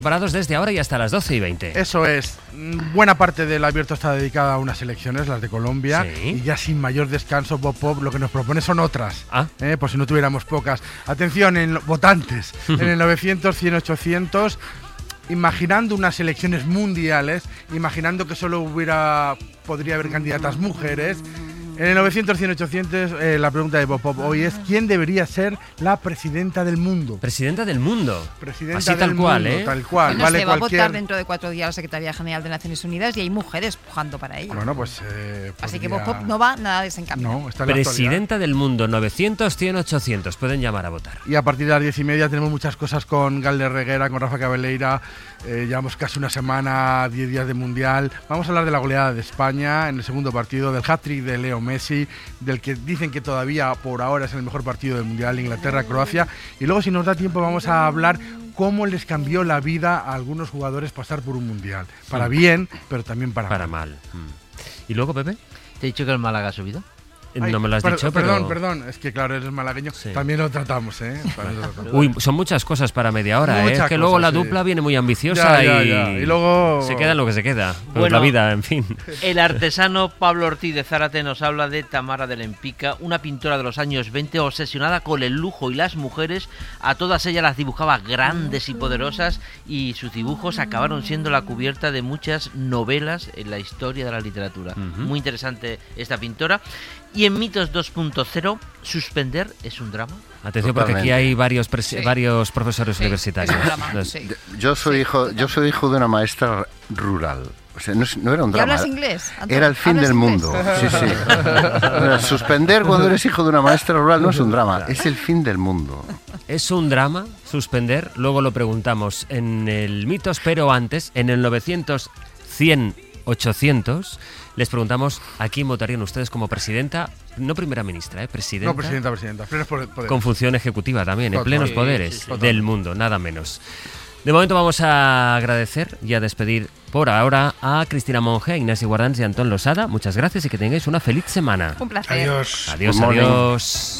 Parados desde ahora y hasta las 12:20. Eso es. Buena parte del abierto está dedicada a unas elecciones, las de Colombia. Sí. Y ya sin mayor descanso, Bob Pop lo que nos propone son otras. Ah. Por si no tuviéramos pocas. Atención, votantes. En el 900, 100, 800, imaginando unas elecciones mundiales, imaginando que solo podría haber candidatas mujeres. En el 900, 100, 800, la pregunta de Bob Pop hoy es: ¿quién debería ser la presidenta del mundo? Presidenta del mundo. Presidenta así del tal cual, mundo, ¿eh? Tal cual. Bueno, vale, se va cualquier... a votar dentro de 4 días la Secretaría General de Naciones Unidas y hay mujeres pujando para ello. Bueno, pues... Así que Bob Pop no va nada desencaminado. No, está en la Presidenta del mundo, 900, 100, 800. Pueden llamar a votar. Y a partir de las 10:30 tenemos muchas cosas con Galder Reguera, con Rafa Cabeleira. Llevamos casi una semana, 10 días de Mundial. Vamos a hablar de la goleada de España en el segundo partido, del hat-trick de Leo Messi, del que dicen que todavía por ahora es el mejor partido del Mundial, Inglaterra-Croacia. Y luego, si nos da tiempo, vamos a hablar cómo les cambió la vida a algunos jugadores pasar por un Mundial. Para bien, pero también para mal. ¿Y luego, Pepe? ¿Te he dicho que el Málaga ha subido? No me lo has dicho, pero... Perdón, es que claro, eres malagueño. Sí. También lo tratamos, ¿eh? Uy, son muchas cosas para media hora, ¿eh? Es que luego la dupla viene muy ambiciosa y luego... se queda en lo que se queda. Pues Bueno, la vida, en fin. El artesano Pablo Ortiz de Zárate nos habla de Tamara de Lempicka, una pintora de los años 20 obsesionada con el lujo y las mujeres. A todas ellas las dibujaba grandes y poderosas y sus dibujos acabaron siendo la cubierta de muchas novelas en la historia de la literatura. Muy interesante esta pintora. Y en Mitos 2.0, ¿suspender es un drama? Atención, porque aquí hay varios profesores universitarios. Es un drama, sí. Yo soy hijo de una maestra rural. O sea, no era un ¿Y drama. hablas inglés, Antón? Era el fin ¿Hablas del inglés? mundo. Sí. Suspender cuando eres hijo de una maestra rural no es un drama, es el fin del mundo. ¿Es un drama suspender? Luego lo preguntamos en el Mitos, pero antes, en el 900, 100, 800, les preguntamos a quién votarían ustedes como presidenta, no primera ministra, presidenta. No, presidenta. Plenos poderes. Con función ejecutiva también, en plenos poderes sí. del mundo, nada menos. De momento vamos a agradecer y a despedir por ahora a Cristina Monge, a Ignasi Guardans y a Antón Losada. Muchas gracias y que tengáis una feliz semana. Un placer. Adiós. Adiós, Good morning. adiós.